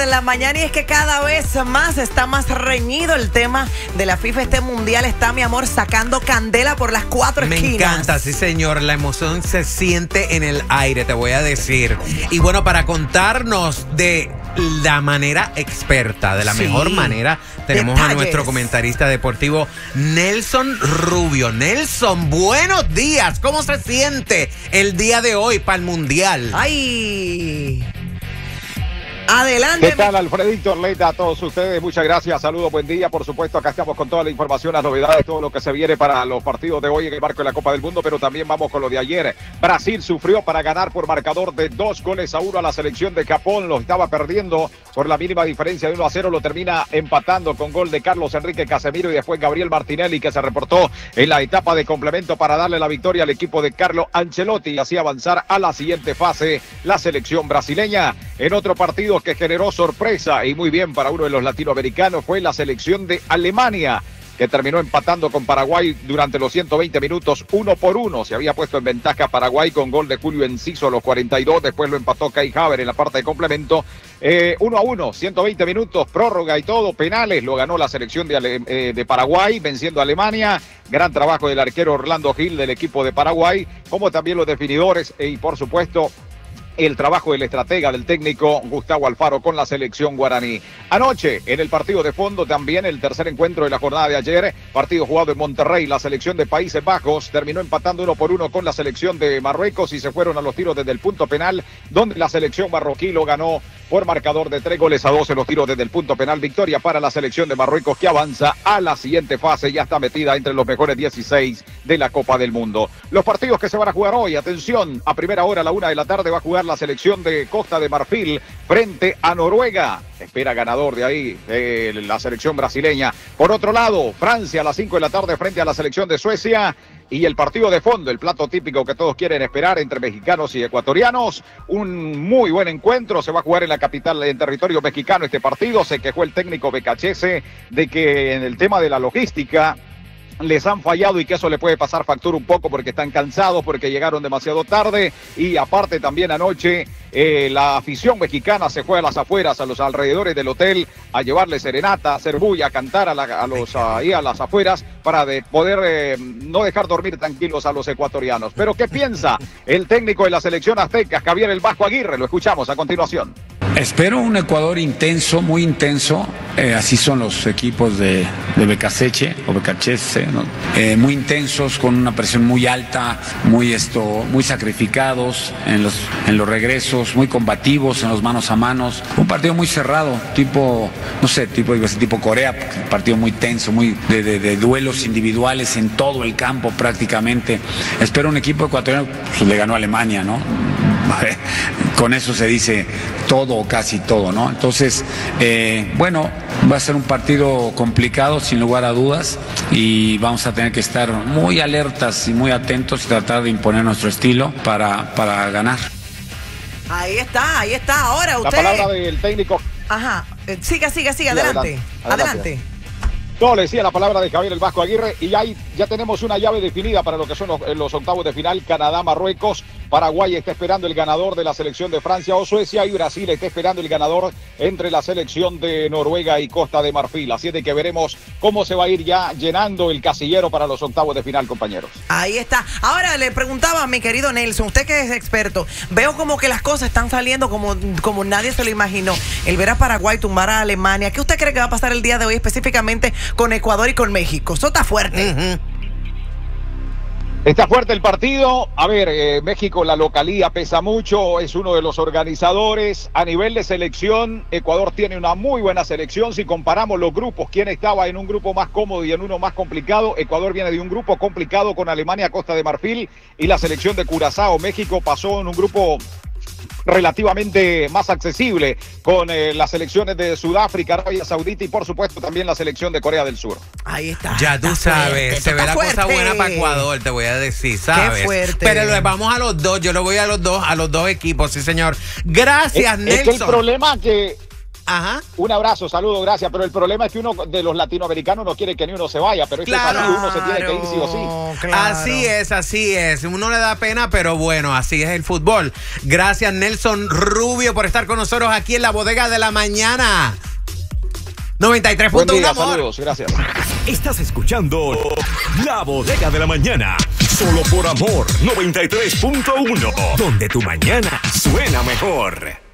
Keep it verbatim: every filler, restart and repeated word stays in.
en la mañana y es que cada vez más está más reñido el tema de la FIFA. Este mundial está, mi amor, sacando candela por las cuatro Me esquinas. Me encanta, sí señor, la emoción se siente en el aire, te voy a decir. Y bueno, para contarnos de la manera experta, de la sí. mejor manera, tenemos Detalles. a nuestro comentarista deportivo Nelson Rubio. Nelson, buenos días, ¿cómo se siente el día de hoy para el mundial? ¡Ay! Adelante. ¿Qué tal, Alfredito Orleta? A todos ustedes, muchas gracias, saludos, buen día. Por supuesto, acá estamos con toda la información, las novedades, todo lo que se viene para los partidos de hoy en el marco de la Copa del Mundo, pero también vamos con lo de ayer. Brasil sufrió para ganar por marcador de dos goles a uno a la selección de Japón, lo estaba perdiendo por la mínima diferencia de uno a cero, lo termina empatando con gol de Carlos Enrique Casemiro y después Gabriel Martinelli, que se reportó en la etapa de complemento para darle la victoria al equipo de Carlo Ancelotti y así avanzar a la siguiente fase la selección brasileña. En otro partido que generó sorpresa y muy bien para uno de los latinoamericanos fue la selección de Alemania, que terminó empatando con Paraguay durante los ciento veinte minutos, uno por uno. Se había puesto en ventaja Paraguay con gol de Julio Enciso a los cuarenta y dos, después lo empató Kai Havertz en la parte de complemento. Eh, uno a uno, ciento veinte minutos, prórroga y todo, penales, lo ganó la selección de, Ale eh, de Paraguay, venciendo a Alemania. Gran trabajo del arquero Orlando Gil del equipo de Paraguay, como también los definidores y por supuesto el trabajo del estratega, del técnico Gustavo Alfaro con la selección guaraní. Anoche, en el partido de fondo, también el tercer encuentro de la jornada de ayer, partido jugado en Monterrey, la selección de Países Bajos terminó empatando uno por uno con la selección de Marruecos y se fueron a los tiros desde el punto penal, donde la selección marroquí lo ganó por marcador de tres goles a dos en los tiros desde el punto penal. Victoria para la selección de Marruecos, que avanza a la siguiente fase, ya está metida entre los mejores dieciséis de la Copa del Mundo. Los partidos que se van a jugar hoy, atención, a primera hora a la una de la tarde va a jugar la selección de Costa de Marfil frente a Noruega. Espera ganador de ahí, eh, la selección brasileña. Por otro lado, Francia a las cinco de la tarde frente a la selección de Suecia. Y el partido de fondo, el plato típico que todos quieren esperar entre mexicanos y ecuatorianos. Un muy buen encuentro, se va a jugar en la capital, en territorio mexicano este partido. Se quejó el técnico Becachese de que en el tema de la logística les han fallado y que eso le puede pasar factura un poco porque están cansados, porque llegaron demasiado tarde y aparte también anoche eh, la afición mexicana se fue a las afueras, a los alrededores del hotel a llevarle serenata, a hacer bulla, a cantar a, la, a los ahí a las afueras para de poder eh, no dejar dormir tranquilos a los ecuatorianos. Pero ¿qué piensa el técnico de la selección azteca, Javier El Vasco Aguirre? Lo escuchamos a continuación. Espero un Ecuador intenso, muy intenso, eh, así son los equipos de, de Becasseche o Becachese, ¿no? eh, muy intensos, con una presión muy alta, muy esto, muy sacrificados en los, en los regresos, muy combativos en los manos a manos. Un partido muy cerrado, tipo, no sé, tipo, tipo Corea, un partido muy tenso, muy de, de, de duelos individuales en todo el campo prácticamente. Espero un equipo ecuatoriano, pues le ganó a Alemania, ¿no? Con eso se dice todo o casi todo, ¿no? Entonces, eh, bueno, va a ser un partido complicado, sin lugar a dudas, y vamos a tener que estar muy alertas y muy atentos y tratar de imponer nuestro estilo para, para ganar. Ahí está, ahí está. Ahora usted... La palabra del técnico. Ajá, siga, siga, siga, sí, adelante, adelante. adelante. adelante. No, le decía la palabra de Javier El Vasco Aguirre y ya, hay, ya tenemos una llave definida para lo que son los, los octavos de final. Canadá, Marruecos, Paraguay está esperando el ganador de la selección de Francia o Suecia y Brasil está esperando el ganador entre la selección de Noruega y Costa de Marfil. Así de que veremos cómo se va a ir ya llenando el casillero para los octavos de final, compañeros. Ahí está. Ahora le preguntaba a mi querido Nelson, usted que es experto, veo como que las cosas están saliendo como, como nadie se lo imaginó. El ver a Paraguay tumbar a Alemania. ¿Qué usted cree que va a pasar el día de hoy específicamente con Ecuador y con México? Eso está fuerte. Uh-huh. Está fuerte el partido. A ver, eh, México, la localía pesa mucho, es uno de los organizadores. A nivel de selección, Ecuador tiene una muy buena selección. Si comparamos los grupos, quién estaba en un grupo más cómodo y en uno más complicado, Ecuador viene de un grupo complicado con Alemania, Costa de Marfil y la selección de Curazao. México pasó en un grupo relativamente más accesible con eh, las selecciones de Sudáfrica, Arabia Saudita y por supuesto también la selección de Corea del Sur. Ahí está. Ya tú está sabes, fuerte, se ve la fuerte. cosa buena para Ecuador, te voy a decir, ¿sabes? Qué fuerte. Pero vamos a los dos, yo le voy a los dos, a los dos equipos, sí señor. Gracias, es, Nelson. Es que el problema que Ajá. Un abrazo, saludo, gracias. Pero el problema es que uno de los latinoamericanos no quiere que ni uno se vaya, pero este Claro. partido uno se tiene que ir sí o sí. Claro. Así es, así es. Uno le da pena, pero bueno, así es el fútbol. Gracias, Nelson Rubio, por estar con nosotros aquí en la Bodega de la Mañana. noventa y tres Buen punto uno, día, amor. saludos, gracias. Estás escuchando La Bodega de la Mañana, solo por Amor noventa y tres punto uno, donde tu mañana suena mejor.